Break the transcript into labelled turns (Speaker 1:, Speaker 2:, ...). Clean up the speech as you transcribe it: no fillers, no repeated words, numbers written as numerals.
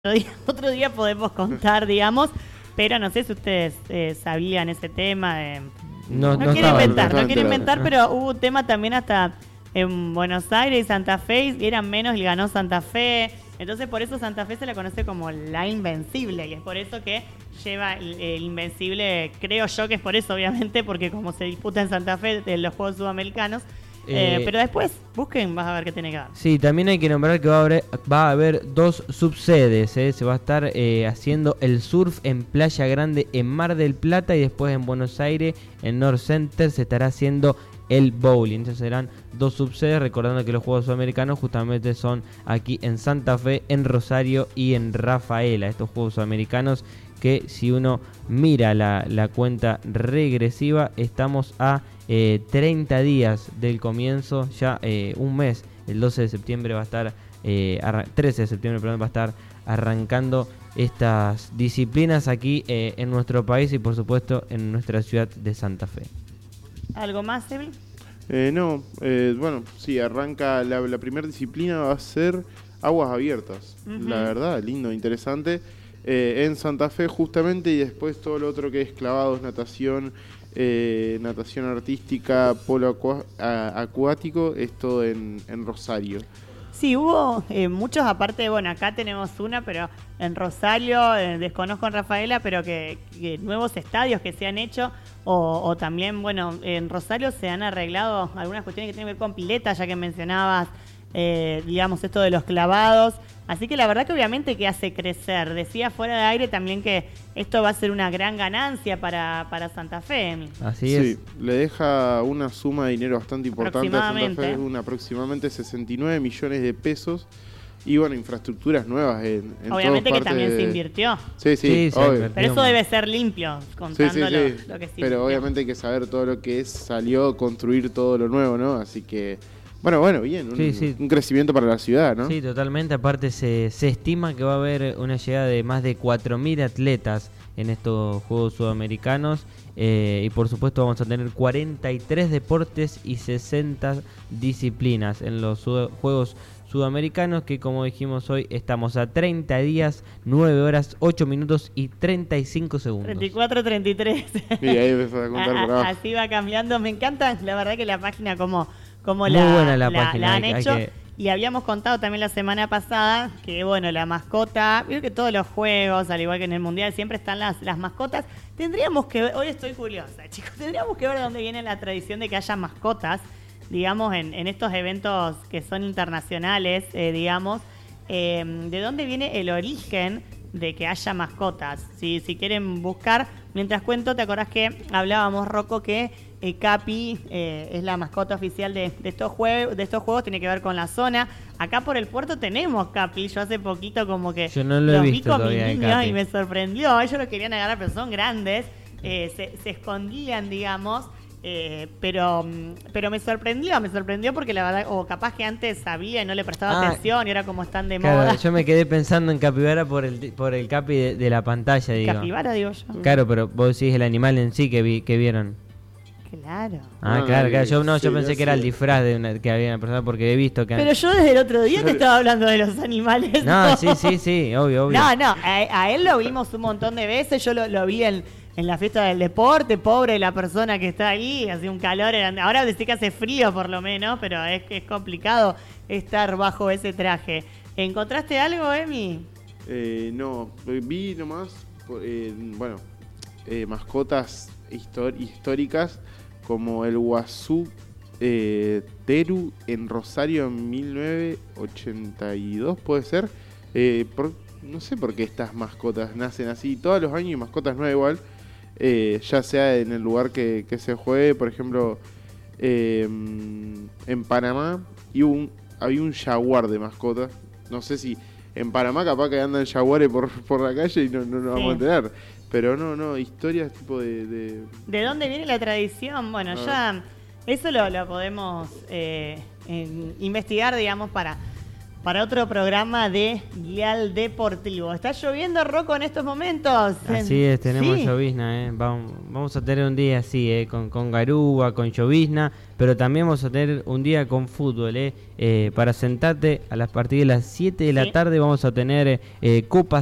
Speaker 1: otro día podemos contar, digamos, pero no sé si ustedes sabían ese tema. No quiero inventar, pero hubo un tema también hasta en Buenos Aires y Santa Fe, y eran menos y ganó Santa Fe. Entonces por eso Santa Fe se la conoce como la Invencible, y es por eso que lleva el Invencible, creo yo que es por eso, obviamente, porque como se disputa en Santa Fe en los Juegos Sudamericanos. Pero después, busquen, vas a ver qué tiene que ver.
Speaker 2: Sí, también hay que nombrar que va a haber dos subsedes. Se va a estar haciendo el surf en Playa Grande en Mar del Plata, y después en Buenos Aires, en North Center, se estará haciendo el bowling. Entonces serán dos subsedes, recordando que los Juegos Sudamericanos justamente son aquí en Santa Fe, en Rosario y en Rafaela. Estos Juegos Sudamericanos que, si uno mira la cuenta regresiva, estamos a 30 días del comienzo, ya un mes. El 12 de septiembre va a estar 13 de septiembre, perdón, va a estar arrancando estas disciplinas aquí en nuestro país y por supuesto en nuestra ciudad de Santa Fe.
Speaker 1: ¿Algo más, Evi?
Speaker 3: No, bueno, sí, arranca la primera disciplina, va a ser aguas abiertas. Uh-huh. La verdad, lindo, interesante. En Santa Fe justamente, y después todo lo otro que es clavados, natación, natación artística, polo acuático, es todo en Rosario.
Speaker 1: Sí, hubo muchos, aparte, bueno, acá tenemos una, pero en Rosario, desconozco en Rafaela, pero que nuevos estadios que se han hecho, o también, bueno, en Rosario se han arreglado algunas cuestiones que tienen que ver con piletas, ya que mencionabas, digamos, esto de los clavados. Así que la verdad que obviamente que hace crecer. Decía fuera de aire también que esto va a ser una gran ganancia para Santa Fe.
Speaker 2: Así es.
Speaker 3: Sí, le deja una suma de dinero bastante importante a Santa Fe, aproximadamente 69 millones de pesos. Y bueno, infraestructuras nuevas en
Speaker 1: obviamente que también se invirtió.
Speaker 3: Sí, obvio.
Speaker 1: Pero eso debe ser limpio, contando lo que se invirtió.
Speaker 3: Pero obviamente hay que saber todo lo que salió, construir todo lo nuevo, ¿no? Así que... Bueno, bien, un crecimiento para la ciudad, ¿no?
Speaker 2: Sí, totalmente. Aparte se estima que va a haber una llegada de más de 4.000 atletas en estos Juegos Sudamericanos, y por supuesto vamos a tener 43 deportes y 60 disciplinas en los Juegos Sudamericanos, que como dijimos hoy estamos a 30 días, 9 horas, 8 minutos y 35 segundos.
Speaker 1: 34, 33.
Speaker 3: Y ahí empezó a contar por abajo.
Speaker 1: Así va cambiando. Me encanta, la verdad que la página como
Speaker 2: muy buena la página,
Speaker 1: la han hecho. Y habíamos contado también la semana pasada que, bueno, la mascota, creo que todos los juegos, al igual que en el Mundial, siempre están las mascotas. Tendríamos que ver, hoy estoy curiosa, chicos, tendríamos que ver de dónde viene la tradición de que haya mascotas, digamos, en estos eventos que son internacionales, digamos, de dónde viene el origen de que haya mascotas. Si quieren buscar, mientras cuento, ¿te acordás que hablábamos, Rocco, que Capi es la mascota oficial de estos juegos, tiene que ver con la zona? Acá por el puerto tenemos Capi. Yo hace poquito como que
Speaker 2: yo no lo he visto
Speaker 1: con mis niños y me sorprendió. Ellos lo querían agarrar, pero son grandes, se escondían, digamos. Pero me sorprendió porque la verdad, o capaz que antes sabía y no le prestaba atención, y ahora como están de moda.
Speaker 2: Yo me quedé pensando en capibara por el capi de la pantalla, digo.
Speaker 1: Capibara, digo yo.
Speaker 2: Claro, pero vos decís el animal en sí que vieron.
Speaker 1: Claro.
Speaker 2: Claro. Yo pensé que era el disfraz que había una persona, porque he visto que...
Speaker 1: Pero yo desde el otro día te estaba hablando de los animales.
Speaker 2: No, sí, obvio.
Speaker 1: No, a él lo vimos un montón de veces, yo lo vi en la fiesta del deporte, pobre la persona que está ahí, hace un calor, ahora decís que hace frío por lo menos, pero es complicado estar bajo ese traje. ¿Encontraste algo, Emi?
Speaker 3: No, vi nomás, mascotas históricas como el Guazú Teru en Rosario en 1982, puede ser. No sé por qué estas mascotas nacen así todos los años, y mascotas nuevas igual. Ya sea en el lugar que se juegue, por ejemplo, en Panamá había un jaguar de mascota. No sé si en Panamá capaz que andan jaguares por la calle y no nos vamos a enterar. Pero no, historias tipo de...
Speaker 1: ¿De dónde viene la tradición? Bueno, ya eso lo podemos investigar, digamos, para otro programa de Dial Deportivo. ¿Está lloviendo, Rocco, en estos momentos?
Speaker 2: Así es, tenemos
Speaker 1: ¿Sí?
Speaker 2: llovizna, vamos a tener un día así, con garúa, con llovizna, pero también vamos a tener un día con fútbol, para sentarte a partir de las 7 de la
Speaker 1: Sí.
Speaker 2: tarde vamos a tener Copa